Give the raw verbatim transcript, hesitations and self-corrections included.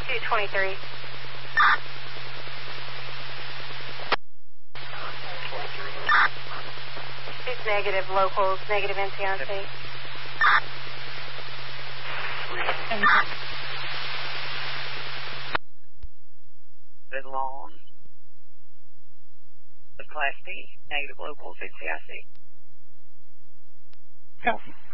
two twenty-three. Six negative locals, negative N C I C. Good long. The Class D, negative locals, N C I C. Copy.